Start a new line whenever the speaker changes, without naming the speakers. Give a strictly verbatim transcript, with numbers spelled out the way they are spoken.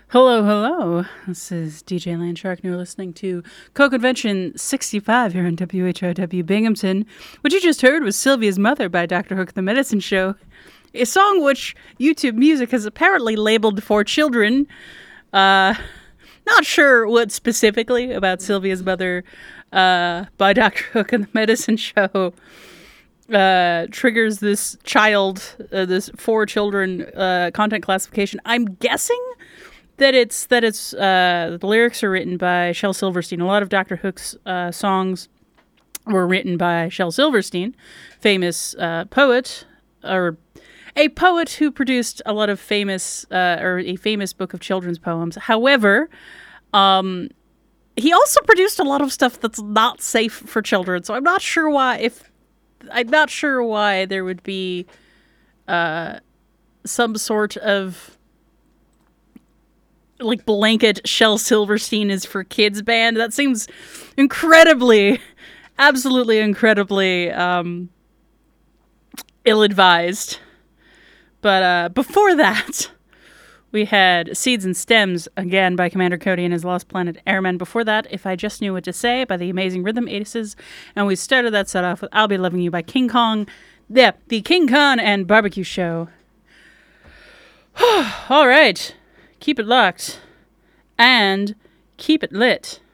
Hello, hello. This is D J Landshark, and you're listening to Co-Convention sixty-five here on W H O W Binghamton. What you just heard was Sylvia's Mother by Doctor Hook the Medicine Show, a song which YouTube Music has apparently labeled for children. Uh, not sure what specifically about Sylvia's Mother uh, by Doctor Hook and the Medicine Show uh, triggers this child, uh, this for children uh, content classification. I'm guessing that it's that it's uh, the lyrics are written by Shel Silverstein. A lot of Doctor Hook's uh, songs were written by Shel Silverstein, famous uh, poet, or a poet who produced a lot of famous uh, or a famous book of children's poems. However, um, he also produced a lot of stuff that's not safe for children. So I'm not sure why if I'm not sure why there would be uh, some sort of like blanket Shel Silverstein is for kids band. That seems incredibly, absolutely incredibly um, ill-advised. But uh, before that, we had Seeds and Stems, again, by Commander Cody and his Lost Planet Airmen. Before that, If I Just Knew What to Say by the Amazing Rhythm Aces. And we started that set off with I'll Be Loving You by King Kong. Yeah, the King Kong and Barbecue Show. All right. Keep it locked and keep it lit.